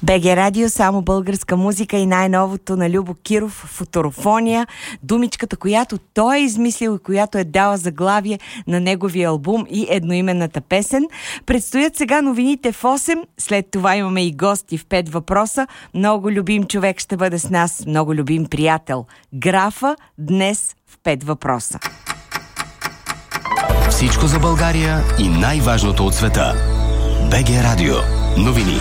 БГ Радио, само българска музика и най-новото на Любо Киров, Футурофония, думичката, която той е измислил и която е дала заглавие на неговия албум и едноименната песен. Предстоят сега новините в 8, след това имаме и гости в 5 въпроса. Много любим човек ще бъде с нас, много любим приятел. Графа днес в 5 въпроса. Всичко за България и най-важното от света. БГ Радио. Новини.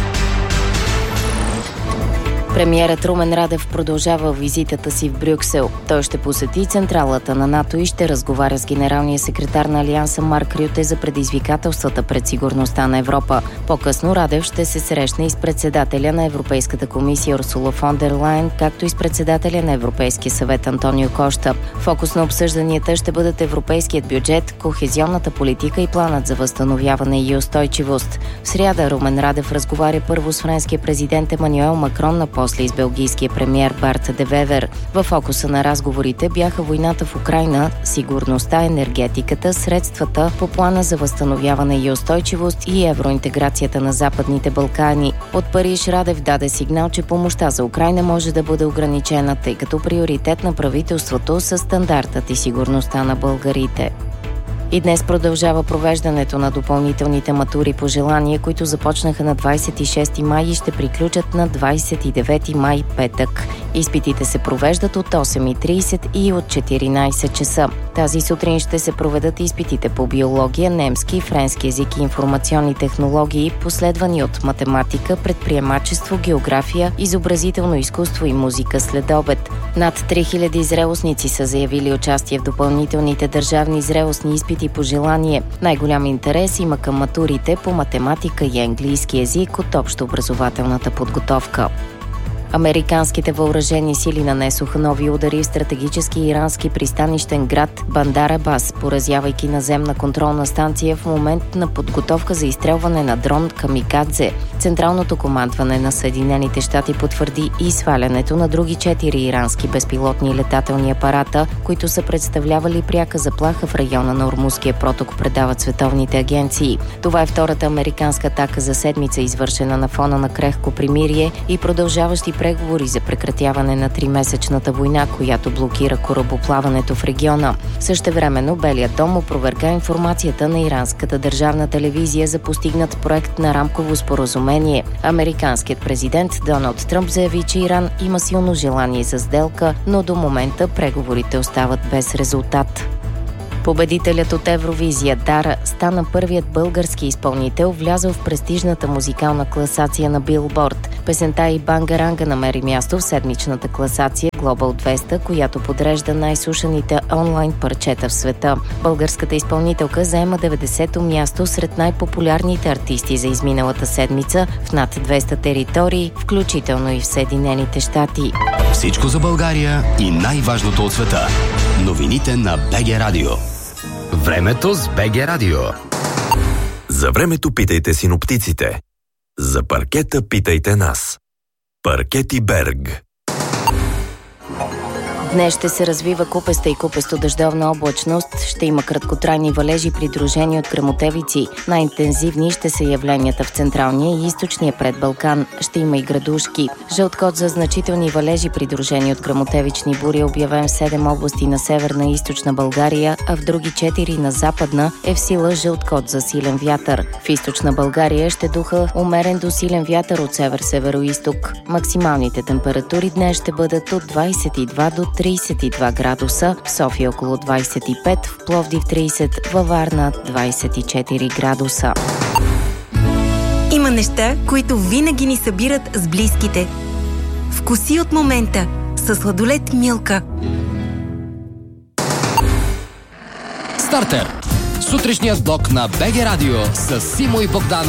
Премиерът Румен Радев продължава визитата си в Брюксел. Той ще посети централата на НАТО и ще разговаря с генералния секретар на Алианса Марк Рюте за предизвикателствата пред сигурността на Европа. По-късно Радев ще се срещне и с председателя на Европейската комисия Урсула фон дер Лайен, както и с председателя на Европейския съвет Антонио Кошта. Фокус на обсъжданията ще бъдат европейският бюджет, кохезионната политика и планът за възстановяване и устойчивост. В сряда Румен Радев разговаря първо с френския президент Емануел Макрон, после и с белгийския премиер Барт де Вевер. В фокуса на разговорите бяха войната в Украйна, сигурността, енергетиката, средствата по плана за възстановяване и устойчивост и евроинтеграцията на Западните Балкани. От Париж Радев даде сигнал, че помощта за Украйна може да бъде ограничена, тъй като приоритет на правителството са стандартът и сигурността на българите. И днес продължава провеждането на допълнителните матури по желание, които започнаха на 26 май и ще приключат на 29 май, петък. Изпитите се провеждат от 8:30 и от 14 часа. Тази сутрин ще се проведат изпитите по биология, немски, френски език и информационни технологии, последвани от математика, предприемачество, география, изобразително изкуство и музика след обед. Над 3000 зрелостници са заявили участие в допълнителните държавни зрелостни изпити по желание. Най-голям интерес има към матурите по математика и английски език от общообразователната подготовка. Американските въоръжени сили нанесоха нови удари в стратегически ирански пристанищен град Бандар Абас, поразявайки наземна контролна станция в момент на подготовка за изстрелване на дрон Камикадзе. Централното командване на Съединените щати потвърди и свалянето на други 4 ирански безпилотни летателни апарата, които са представлявали пряка заплаха в района на Ормузския проток, предават световните агенции. Това е втората американска атака за седмица, извършена на фона на крехко примирие и продължаващи преговори за прекратяване на 3-месечната война, която блокира корабоплаването в региона. Същевременно Белият дом опроверга информацията на иранската държавна телевизия за постигнат проект на рамково споразумение. Американският президент Доналд Тръмп заяви, че Иран има силно желание за сделка, но до момента преговорите остават без резултат. Победителят от Евровизия Дара стана първият български изпълнител, влязъл в престижната музикална класация на Билборд. Песента и Бангаранга намери място в седмичната класация Global 200, която подрежда най-слушаните онлайн парчета в света. Българската изпълнителка заема 90-то място сред най-популярните артисти за изминалата седмица в над 200 територии, включително и в Съединените щати. Всичко за България и най-важното от света. Новините на БГ Радио. Времето с БГ Радио. За времето питайте синоптиците. За паркета питайте нас. Паркети Берг. Днес ще се развива купеста и купесто-дъждовна облачност. Ще има краткотрайни валежи, придружени от гръмотевици. Най-интензивни ще са явленията в централния и източния предбалкан. Ще има и градушки. Жълт код за значителни валежи, придружени от гръмотевични бури, е обявен в 7 области на северна и източна България, а в други 4 на западна е в сила жълт код за силен вятър. В източна България ще духа умерен до силен вятър от север-североизток. Максималните температури днес ще бъдат от 22 до 32 градуса, в София около 25, в Пловдив 30, във Варна 24 градуса. Има неща, които винаги ни събират с близките. Вкуси от момента със сладолед Милка. Стартер! Сутрешният блок на БГ Радио с Симо и Богдана